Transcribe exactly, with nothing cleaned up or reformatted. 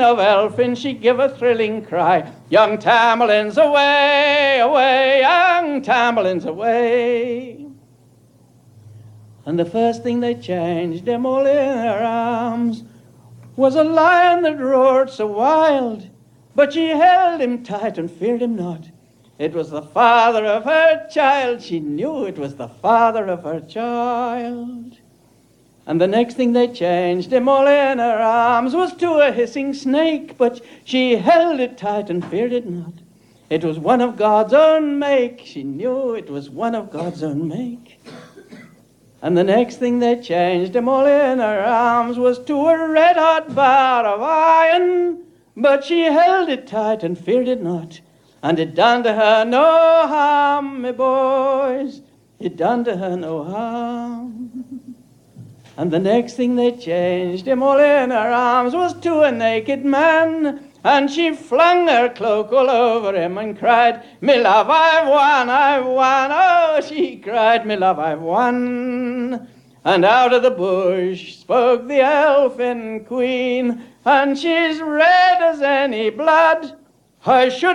of Elfin, she give a thrilling cry, young Tamerlane's away, away, young Tamerlane's away. And the first thing they changed him all in her arms was a lion that roared so wild, but she held him tight and feared him not. It was the father of her child. She knew it was the father of her child. And the next thing they changed him all in her arms was to a hissing snake, but she held it tight and feared it not. It was one of God's own make. She knew it was one of God's own make. And the next thing they changed him all in her arms was to a red-hot bar of iron, but she held it tight and feared it not. And it done to her no harm, me boys, it done to her no harm. And the next thing they changed him all in her arms was to a naked man, and she flung her cloak all over him and cried, "Me love, I've won, I've won," oh, she cried, "Me love, I've won." And out of the bush spoke the elfin queen, and she's red as any blood. I should